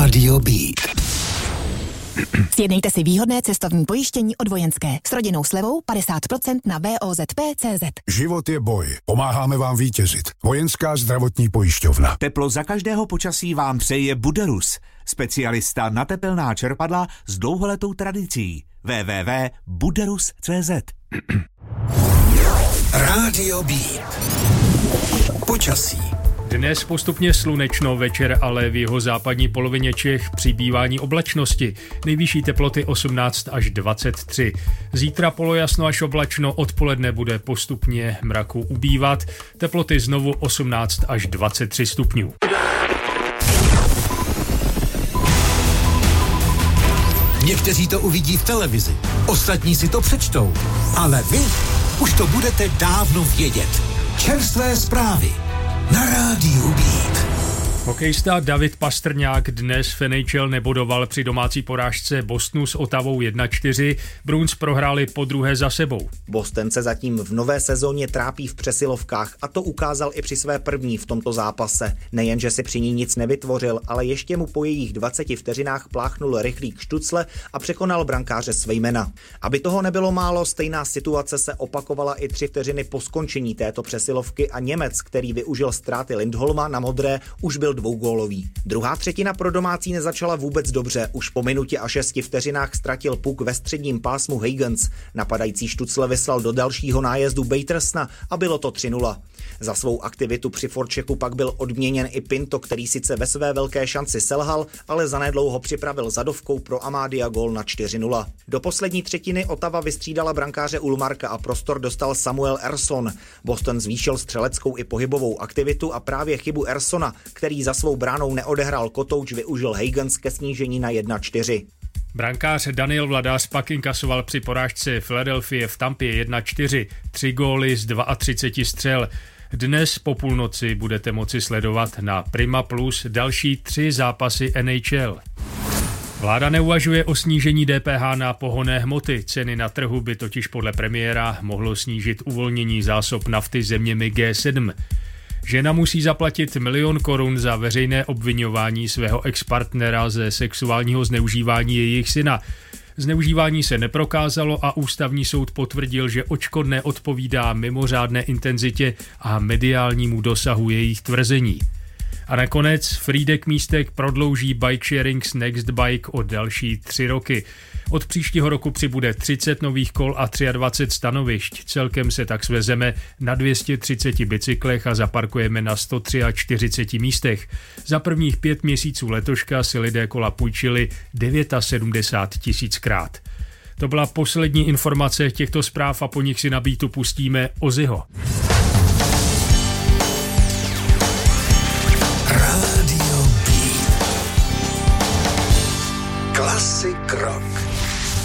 Rádio Beat. Sjednejte si výhodné cestovní pojištění od Vojenské s rodinnou slevou 50% na VOZP.cz. Život je boj. Pomáháme vám vítězit. Vojenská zdravotní pojišťovna. Teplo za každého počasí vám přeje Buderus, specialista na tepelná čerpadla s dlouholetou tradicí. www.buderus.cz. Rádio Beat. Počasí. Dnes postupně slunečno, večer ale v jeho západní polovině Čech přibývání oblačnosti. Nejvyšší teploty 18 až 23. Zítra polojasno až oblačno, odpoledne bude postupně mraku ubývat. Teploty znovu 18 až 23 stupňů. Někteří to uvidí v televizi, ostatní si to přečtou, ale vy už to budete dávno vědět. Čerstvé zprávy na Rádiu Beat. Hokejista David Pastrňák dnes v NHL nebodoval při domácí porážce Bostonu s Ottawou 1-4. Bruins prohráli podruhé za sebou. Boston se zatím v nové sezóně trápí v přesilovkách a to ukázal i při své první v tomto zápase. Nejenže si při ní nic nevytvořil, ale ještě mu po jejich 20 vteřinách pláchnul rychlík Štucle a překonal brankáře Svejmena. Aby toho nebylo málo, stejná situace se opakovala i 3 vteřiny po skončení této přesilovky a Němec, který využil ztráty Lindholma na modré, už byl dvougólový. Druhá třetina pro domácí nezačala vůbec dobře. Už po minutě a 6 vteřinách ztratil puk ve středním pásmu Huygens. Napadající Štucle vyslal do dalšího nájezdu Batersna a bylo to 3-0. Za svou aktivitu při forechecku pak byl odměněn i Pinto, který sice ve své velké šanci selhal, ale zanedlouho připravil zadovkou pro Amádia gól na 4-0. Do poslední třetiny Ottawa vystřídala brankáře Ullmarka a prostor dostal Samuel Ersson. Boston zvýšil střeleckou i pohybovou aktivitu a právě chybu Erssona, který za svou bránou neodehrál kotouč, využil Huygens ke snížení na 1-4. Brankář Daniel Vladář pak inkasoval při porážce Philadelphie v Tampě 1-4, 3 góly z 32 střel. Dnes po půlnoci budete moci sledovat na Prima Plus další 3 zápasy NHL. Vláda neuvažuje o snížení DPH na pohonné hmoty. Ceny na trhu by totiž podle premiéra mohlo snížit uvolnění zásob nafty zeměmi G7. Žena musí zaplatit 1 000 000 korun za veřejné obviňování svého expartnera ze sexuálního zneužívání jejich syna. Zneužívání se neprokázalo a ústavní soud potvrdil, že odškodné odpovídá mimořádné intenzitě a mediálnímu dosahu jejich tvrzení. A nakonec Frýdek Místek prodlouží bike sharing s Next Bike o další 3 roky. Od příštího roku přibude 30 nových kol a 23 stanovišť. Celkem se tak svezeme na 230 bicyklech a zaparkujeme na 143 místech. Za prvních 5 měsíců letoška si lidé kola půjčili 79 000krát. To byla poslední informace těchto zpráv a po nich si na beatu pustíme Ozzyho.